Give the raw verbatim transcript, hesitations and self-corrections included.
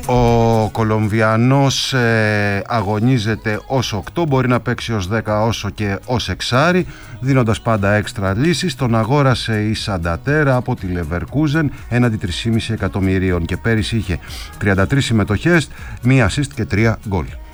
Ο Κολομβιανός ε, αγωνίζεται ως οκτώ, μπορεί να παίξει ως δέκα όσο και ως εξάρι, δίνοντας πάντα έξτρα λύσεις. Τον αγόρασε η Σαντατέρα από τη Λεβερκούζεν έναντι τρία κόμμα πέντε εκατομμυρίων και πέρυσι είχε τριάντα τρεις συμμετοχές, μία assist και τρία γκολ.